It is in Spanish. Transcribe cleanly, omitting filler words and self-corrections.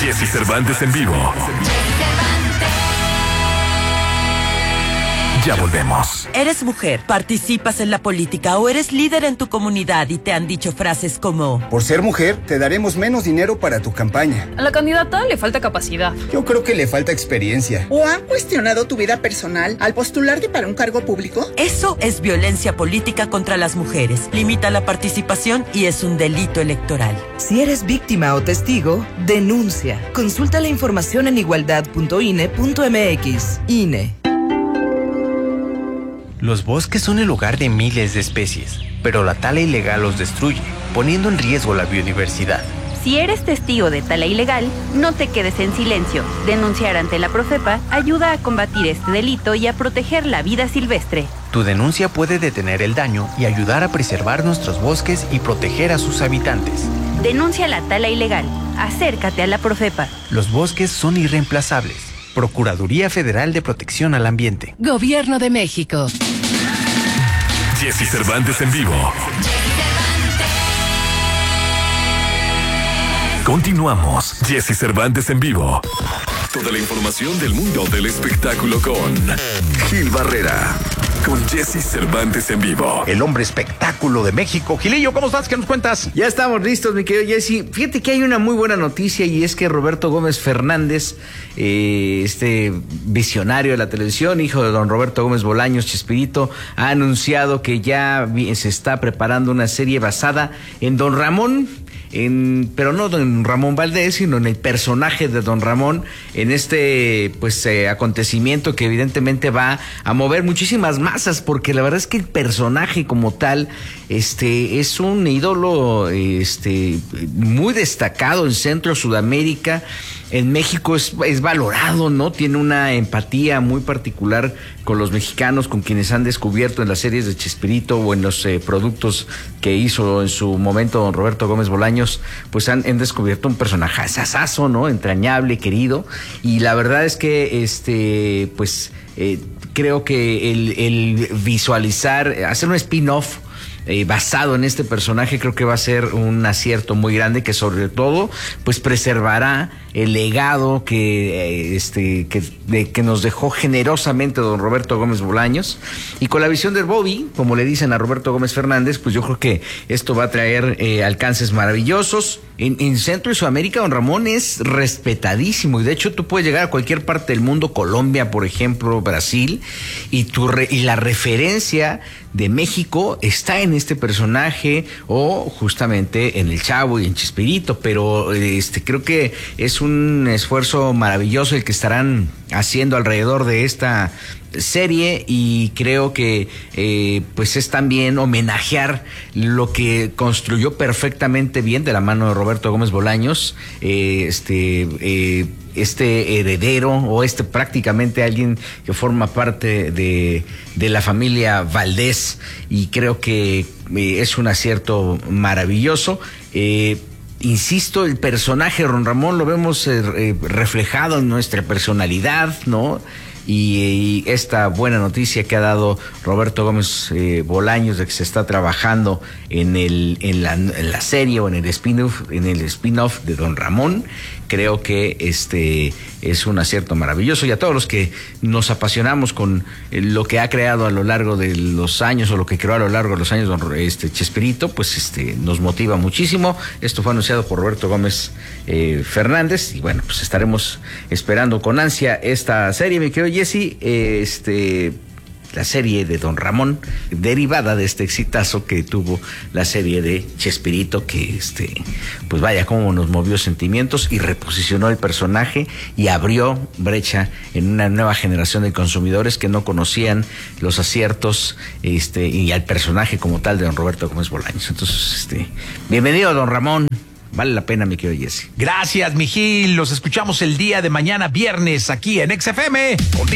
Jessy Cervantes en vivo. Ya volvemos. Eres mujer, participas en la política o eres líder en tu comunidad y te han dicho frases como: por ser mujer, te daremos menos dinero para tu campaña. A la candidata le falta capacidad. Yo creo que le falta experiencia. ¿O han cuestionado tu vida personal al postularte para un cargo público? Eso es violencia política contra las mujeres. Limita la participación y es un delito electoral. Si eres víctima o testigo, denuncia. Consulta la información en igualdad.ine.mx. INE. Los bosques son el hogar de miles de especies, pero la tala ilegal los destruye, poniendo en riesgo la biodiversidad. Si eres testigo de tala ilegal, no te quedes en silencio. Denunciar ante la Profepa ayuda a combatir este delito y a proteger la vida silvestre. Tu denuncia puede detener el daño y ayudar a preservar nuestros bosques y proteger a sus habitantes. Denuncia la tala ilegal. Acércate a la Profepa. Los bosques son irreemplazables. Procuraduría Federal de Protección al Ambiente. Gobierno de México. Jessy Cervantes en vivo. Continuamos. Jessy Cervantes en vivo. Toda la información del mundo del espectáculo con Gil Barrera. Con Jessy Cervantes en vivo. El hombre espectáculo de México. Gilillo, ¿cómo estás? ¿Qué nos cuentas? Ya estamos listos, mi querido Jessy. Fíjate que hay una muy buena noticia y es que Roberto Gómez Fernández, este visionario de la televisión, hijo de don Roberto Gómez Bolaños, Chespirito, ha anunciado que ya se está preparando una serie basada en don Ramón. Pero no don Ramón Valdés, sino en el personaje de don Ramón, en este acontecimiento que evidentemente va a mover muchísimas masas, porque la verdad es que el personaje como tal es un ídolo muy destacado en Centro Sudamérica. En México es valorado, ¿no? Tiene una empatía muy particular con los mexicanos, con quienes han descubierto en las series de Chespirito o en los productos que hizo en su momento don Roberto Gómez Bolaños, pues han descubierto un personaje sasazo, ¿no? Entrañable, querido. Y la verdad es que creo que el visualizar, hacer un spin-off basado en este personaje, creo que va a ser un acierto muy grande, que sobre todo pues preservará el legado que nos dejó generosamente don Roberto Gómez Bolaños, y con la visión de Bobby, como le dicen a Roberto Gómez Fernández, pues yo creo que esto va a traer alcances maravillosos. En Centro y Sudamérica don Ramón es respetadísimo, y de hecho tú puedes llegar a cualquier parte del mundo, Colombia por ejemplo, Brasil, y la referencia de México está en este personaje, o justamente en el Chavo y en Chespirito, pero creo que es un esfuerzo maravilloso el que estarán haciendo alrededor de esta serie, y creo que es también homenajear lo que construyó perfectamente bien de la mano de Roberto Gómez Bolaños, heredero, o prácticamente alguien que forma parte de la familia Valdés, y creo que es un acierto maravilloso. Insisto, el personaje de don Ramón lo vemos reflejado en nuestra personalidad, ¿no? Y esta buena noticia que ha dado Roberto Gómez Bolaños de que se está trabajando en la serie o en el spin-off de don Ramón, creo que es un acierto maravilloso, y a todos los que nos apasionamos con lo que ha creado a lo largo de los años, o lo que creó a lo largo de los años don Chespirito, pues nos motiva muchísimo. Esto fue anunciado por Roberto Gómez Fernández, y bueno, pues estaremos esperando con ansia esta serie, mi querido Jessy, la serie de don Ramón, derivada de este exitazo que tuvo la serie de Chespirito, que pues vaya cómo nos movió sentimientos y reposicionó el personaje y abrió brecha en una nueva generación de consumidores que no conocían los aciertos y al personaje como tal de don Roberto Gómez Bolaños. Entonces, bienvenido don Ramón. Vale la pena, mi querido Jessy. Gracias, mi Gil. Los escuchamos el día de mañana, viernes, aquí en XFM.